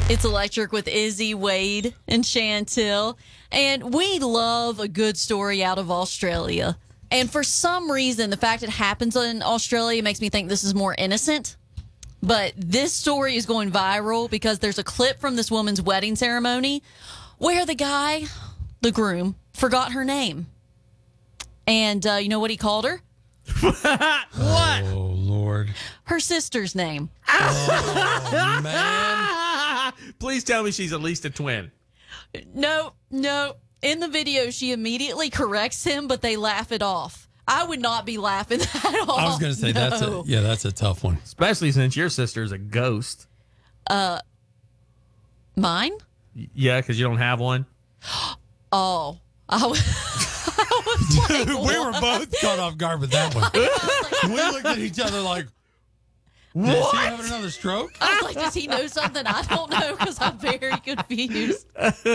It's Electric with Izzy, Wade, and Chantel. And we love a good story out of Australia. And for some reason, the fact it happens in Australia makes me think this is more innocent. But this story is going viral because there's a clip from this woman's wedding ceremony where the guy, the groom, forgot her name. And you know what he called her? What? Oh, Lord. Her sister's name. Oh, man. Please tell me she's at least a twin. No. In the video, she immediately corrects him, but they laugh it off. I would not be laughing at all. I was going to say, No. that's a tough one. Especially since your sister's a ghost. Mine? Yeah, because you don't have one. Oh. I was like, We were what? both caught off guard with that one. We looked at each other like, is he having another stroke? I was like, does he know something I don't know? Because I'm very confused.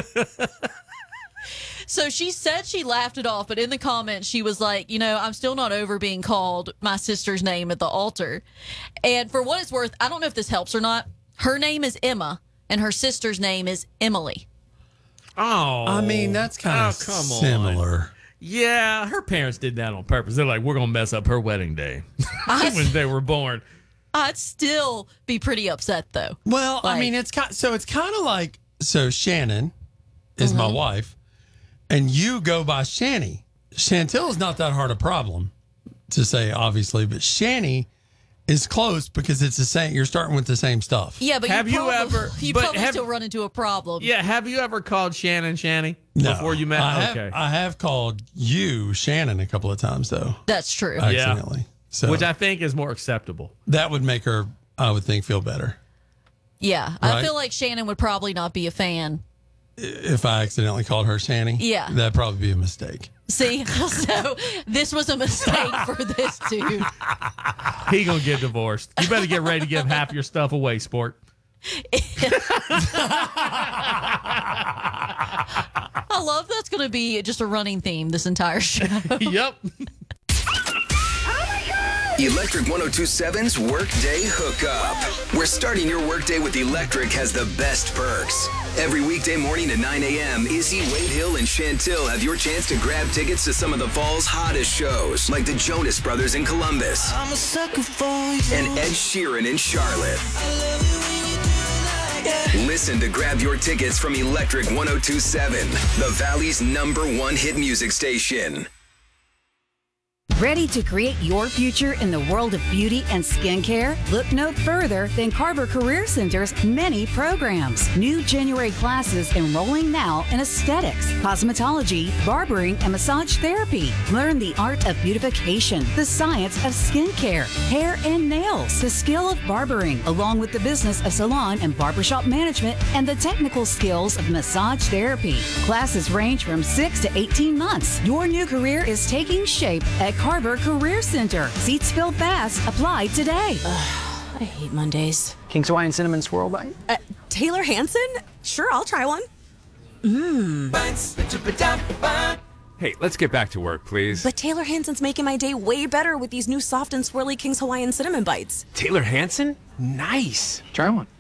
So she said she laughed it off, but in the comments, she was like, I'm still not over being called my sister's name at the altar. And for what it's worth, I don't know if this helps or not. Her name is Emma, and her sister's name is Emily. Oh. I mean, that's kind of come on. similar. Yeah, her parents did that on purpose. They're like, we're going to mess up her wedding day when they were born. I'd still be pretty upset, though. Well, I mean, it's kind of like, Shannon is my wife, and you go by Shanny. Chantel is not that hard a problem to say, obviously, but Shanny is close because it's the same. You're starting with the same stuff. Yeah, but Have you ever- you but probably have- still run into a problem. Yeah, have you ever called Shannon Shanny No, before you met? I have called you Shannon a couple of times though, That's true. accidentally. So Which I think is more acceptable. that would make her, I would think, feel better Yeah, I Right. feel like Shannon would probably not be a fan. if I accidentally called her Shanny. Yeah. That'd probably be a mistake. See, so this was a mistake for this dude. He gonna get divorced. You better get ready to give half your stuff away, sport. I love that's going to be just a running theme this entire show. Yep. Electric 1027's Workday Hookup. We're starting your workday with Electric has the best perks. Every weekday morning at 9 a.m., Izzy, Wade Hill, and Chantel have your chance to grab tickets to some of the fall's hottest shows, like the Jonas Brothers in Columbus I'm a sucker for you. and Ed Sheeran in Charlotte. Listen to grab your tickets from Electric 1027, the Valley's #1 hit music station. Ready to create your future in the world of beauty and skincare? Look no further than Carver Career Center's many programs. New January classes enrolling now in aesthetics, cosmetology, barbering, and massage therapy. Learn the art of beautification, the science of skincare, hair and nails, the skill of barbering, along with the business of salon and barbershop management, and the technical skills of massage therapy. Classes range from 6 to 18 months. Your new career is taking shape at Carver Career Center. Seats fill fast. Apply today. I hate Mondays. King's Hawaiian Cinnamon Swirl Bite? Taylor Hanson? Sure, I'll try one. Hey, let's get back to work, please. But Taylor Hanson's making my day way better with these new soft and swirly King's Hawaiian Cinnamon Bites. Taylor Hanson? Nice. Try one.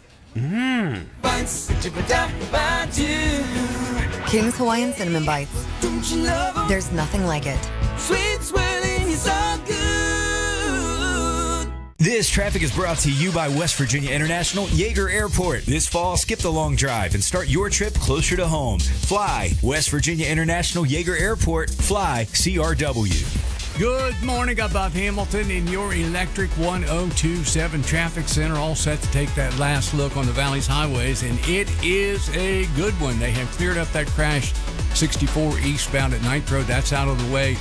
King's Hawaiian Cinnamon Bites. There's nothing like it. This traffic is brought to you by West Virginia International Yeager Airport. This fall, skip the long drive and start your trip closer to home. Fly West Virginia International Yeager Airport. Fly CRW. Good morning, above Hamilton in your Electric 1027 traffic center, all set to take that last look on the Valley's highways, and it is a good one. They have cleared up that crash 64 eastbound at Nitro. That's out of the way.